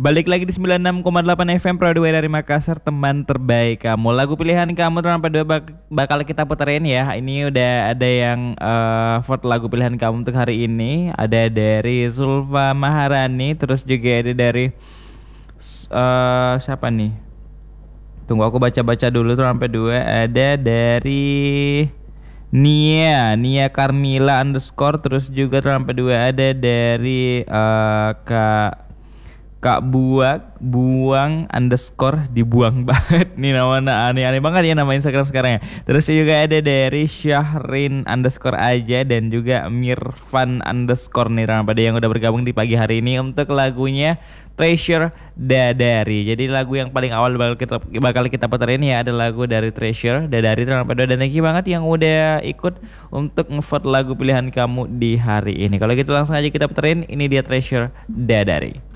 Balik lagi di 96,8 FM Broadway dari Makassar, teman terbaik kamu. Lagu pilihan kamu terang dua bakal kita puterin ya. Ini udah ada yang vote lagu pilihan kamu untuk hari ini. Ada dari Zulfa Maharani, terus juga ada dari siapa nih? Tunggu aku baca-baca dulu tuh sampai dua. Ada dari Nia Carmila underscore, terus juga tuh sampai dua ada dari Kak Buang underscore, dibuang banget nih nama aneh-aneh banget ya nama Instagram sekarang ya. Terus juga ada dari Syahrin underscore aja dan juga Mirfan underscore nih pada yang udah bergabung di pagi hari ini untuk lagunya Treasure Dadari. Jadi lagu yang paling awal bakal kita puterin ya ada lagu dari Treasure Dadari pada, dan thank you banget yang udah ikut untuk ngevote lagu pilihan kamu di hari ini. Kalau gitu langsung aja kita puterin, ini dia Treasure Dadari.